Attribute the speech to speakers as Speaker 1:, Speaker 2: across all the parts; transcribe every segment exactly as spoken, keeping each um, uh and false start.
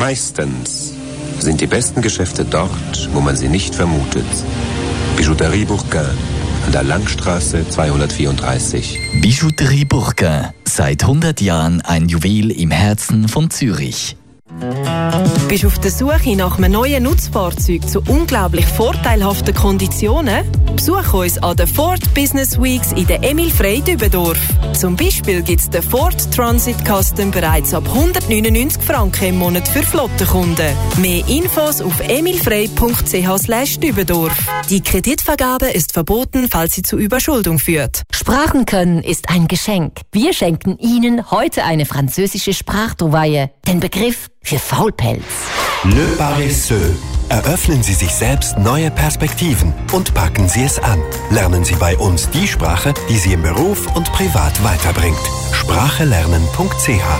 Speaker 1: Meistens sind die besten Geschäfte dort, wo man sie nicht vermutet. Bijouterie Bourquin an der Langstraße zweihundertvierunddreißig.
Speaker 2: Bijouterie Bourquin, seit hundert Jahren ein Juwel im Herzen von Zürich.
Speaker 3: Bist du auf der Suche nach einem neuen Nutzfahrzeug zu unglaublich vorteilhaften Konditionen? Besuch uns an den Ford Business Weeks in der Emil Frey Dübendorf. Zum Beispiel gibt es den Ford Transit Custom bereits ab hundertneunundneunzig Franken im Monat für Flottenkunden. Mehr Infos auf emilfrey punkt c h slash Dübendorf. Die Kreditvergabe ist verboten, falls sie zu Überschuldung führt.
Speaker 4: Sprachen können ist ein Geschenk. Wir schenken Ihnen heute eine französische Sprachduweihe. Den Begriff für Faulpelz.
Speaker 5: Le Paresseux. Eröffnen Sie sich selbst neue Perspektiven und packen Sie es an. Lernen Sie bei uns die Sprache, die Sie im Beruf und privat weiterbringt. sprachelernen punkt c h.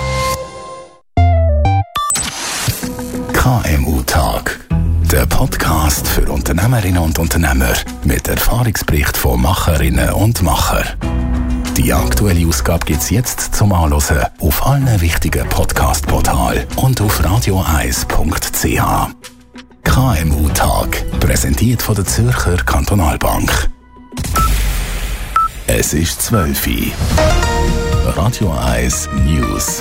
Speaker 6: K M U-Tag. Der Podcast für Unternehmerinnen und Unternehmer mit Erfahrungsbericht von Macherinnen und Machern. Die aktuelle Ausgabe gibt es jetzt zum Anhören auf allen wichtigen Podcast-Portalen und auf radio eis punkt c h. K M U-Tag, präsentiert von der Zürcher Kantonalbank. Es ist zwölf Uhr. Radio eins News.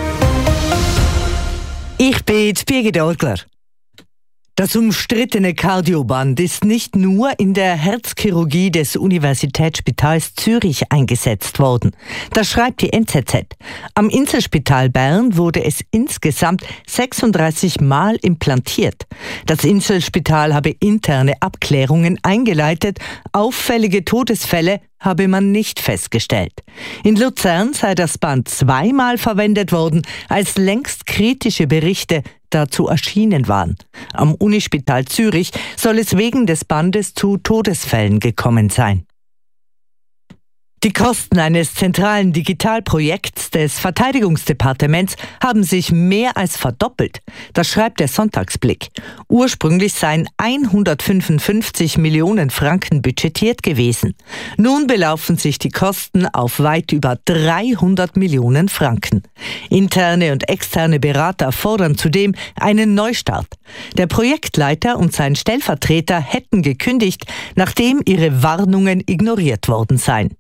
Speaker 7: Ich bin Birgit Orgler. Das umstrittene Cardioband ist nicht nur in der Herzchirurgie des Universitätsspitals Zürich eingesetzt worden. Das schreibt die N Z Z. Am Inselspital Bern wurde es insgesamt sechsunddreißig Mal implantiert. Das Inselspital habe interne Abklärungen eingeleitet. Auffällige Todesfälle habe man nicht festgestellt. In Luzern sei das Band zweimal verwendet worden, als längst kritische Berichte dazu erschienen waren. Am Unispital Zürich soll es wegen des Bandes zu Todesfällen gekommen sein. Die Kosten eines zentralen Digitalprojekts des Verteidigungsdepartements haben sich mehr als verdoppelt. Das schreibt der Sonntagsblick. Ursprünglich seien hundertfünfundfünfzig Millionen Franken budgetiert gewesen. Nun belaufen sich die Kosten auf weit über dreihundert Millionen Franken. Interne und externe Berater fordern zudem einen Neustart. Der Projektleiter und sein Stellvertreter hätten gekündigt, nachdem ihre Warnungen ignoriert worden seien.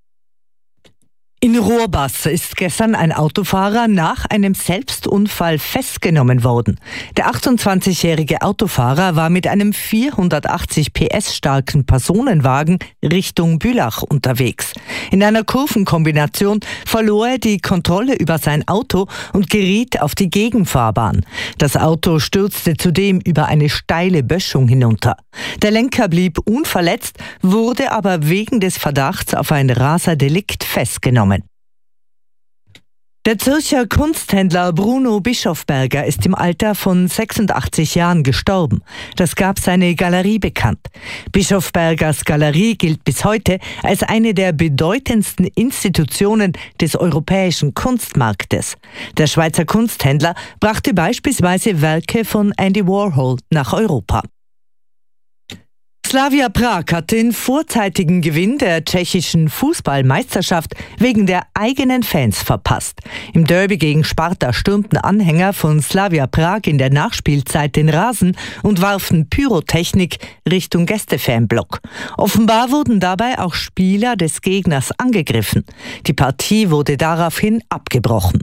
Speaker 7: In Rohrbass ist gestern ein Autofahrer nach einem Selbstunfall festgenommen worden. Der achtundzwanzigjährige Autofahrer war mit einem vierhundertachtzig P S starken Personenwagen Richtung Bülach unterwegs. In einer Kurvenkombination verlor er die Kontrolle über sein Auto und geriet auf die Gegenfahrbahn. Das Auto stürzte zudem über eine steile Böschung hinunter. Der Lenker blieb unverletzt, wurde aber wegen des Verdachts auf ein Raserdelikt festgenommen. Der Zürcher Kunsthändler Bruno Bischofberger ist im Alter von sechsundachtzig Jahren gestorben. Das gab seine Galerie bekannt. Bischofbergers Galerie gilt bis heute als eine der bedeutendsten Institutionen des europäischen Kunstmarktes. Der Schweizer Kunsthändler brachte beispielsweise Werke von Andy Warhol nach Europa. Slavia Prag hat den vorzeitigen Gewinn der tschechischen Fußballmeisterschaft wegen der eigenen Fans verpasst. Im Derby gegen Sparta stürmten Anhänger von Slavia Prag in der Nachspielzeit den Rasen und warfen Pyrotechnik Richtung Gästefanblock. Offenbar wurden dabei auch Spieler des Gegners angegriffen. Die Partie wurde daraufhin abgebrochen.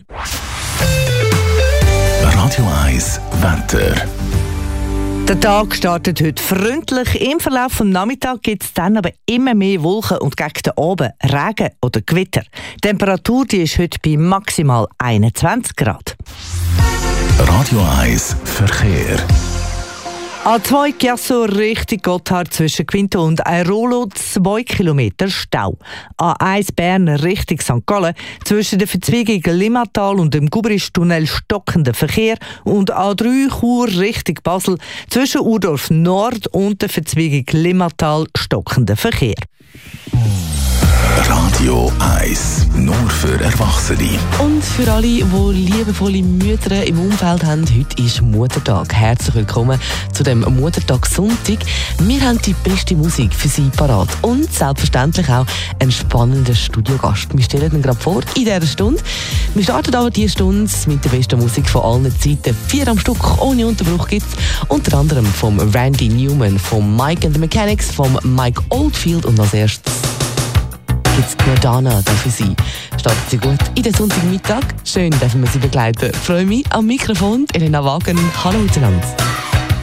Speaker 6: Radio eins Wetter.
Speaker 7: Der Tag startet heute freundlich. Im Verlauf des Nachmittags gibt es dann aber immer mehr Wolken und gegen den Abend Regen oder Gewitter. Die Temperatur die ist heute bei maximal einundzwanzig Grad.
Speaker 6: Radio eins Verkehr.
Speaker 7: A zwei Chiasso Richtung Gotthard zwischen Quinto und Airolo zwei Kilometer Stau. A eins Bern Richtung Sankt Gallen zwischen der Verzweigung Limmatal und dem Gubristunnel stockender Verkehr und A drei Chur Richtung Basel zwischen Urdorf Nord und der Verzweigung Limmatal stockender Verkehr.
Speaker 6: Radio eins. Nur für Erwachsene.
Speaker 8: Und für alle, die liebevolle Mütter im Umfeld haben, heute ist Muttertag. Herzlich willkommen zu dem Muttertagssonntag. Wir haben die beste Musik für Sie parat und selbstverständlich auch einen spannenden Studiogast. Wir stellen ihn gerade vor in dieser Stunde. Wir starten aber diese Stunde mit der besten Musik von allen Zeiten. Vier am Stück ohne Unterbruch gibt es unter anderem vom Randy Newman, vom Mike and the Mechanics, vom Mike Oldfield und als erstes gibt es Madonna da für Sie. Starten Sie gut in den Sonntagmittag. Schön, dürfen wir Sie begleiten. Ich freue mich am Mikrofon, Elena Wagen. Hallo miteinander.